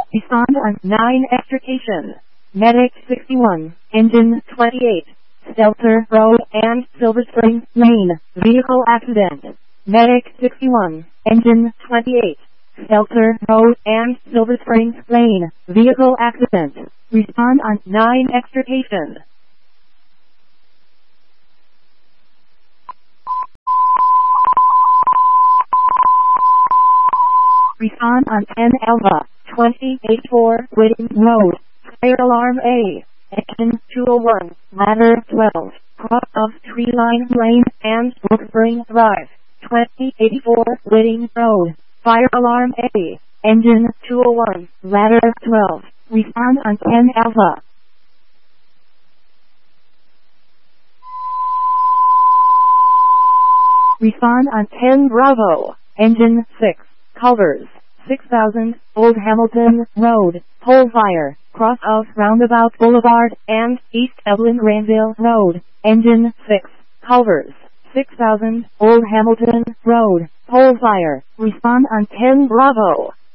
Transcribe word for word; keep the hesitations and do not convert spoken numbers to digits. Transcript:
Respond on nine extrication. Medic sixty-one, Engine twenty-eight, Stelter Road and Silver Spring Lane, vehicle accident. Medic sixty-one, Engine twenty-eight, Stelter Road and Silver Spring Lane, vehicle accident. Respond on nine extrication. Respond on ten Alpha, twenty eighty-four Whitting Road, fire alarm A, engine two oh one, ladder twelve, cross of Tree Line Lane and Brookspring Drive, twenty eighty-four Whitting Road, fire alarm A, engine two oh one, ladder twelve, respond on ten Alpha. Respond on ten Bravo, engine six, Culvers, six thousand, Old Hamilton Road, pole fire, cross of Roundabout Boulevard and East Evelyn Granville Road, engine six, Culvers, six thousand, Old Hamilton Road, pole fire, respond on ten Bravo.